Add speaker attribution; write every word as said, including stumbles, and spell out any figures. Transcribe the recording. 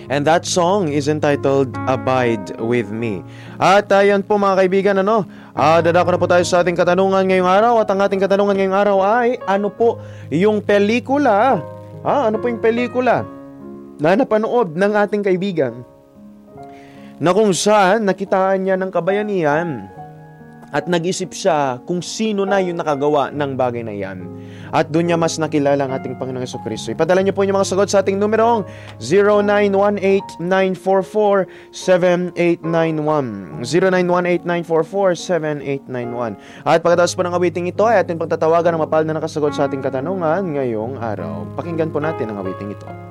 Speaker 1: And that song is entitled Abide With Me. At ayan po mga kaibigan, ano, uh, dadako na po tayo sa ating katanungan ngayong araw. At ang ating katanungan ngayong araw ay, ano po yung pelikula? Ah, ano po yung pelikula na napanood ng ating kaibigan na kung saan nakitaan niya ng kabayanihan at nag-isip siya kung sino na yung nakagawa ng bagay na yan. At doon niya mas nakilala ang ating Panginoong Jesucristo. Ipadala niyo po yung mga sagot sa ating numerong zero nine one eight nine four four seven eight nine one zero nine one eight nine four four seven eight nine one. At pagkatapos po ng awiting ito ay ating pagtatawagan ng mapal na nakasagot sa ating katanungan ngayong araw. Pakinggan po natin ang awiting ito.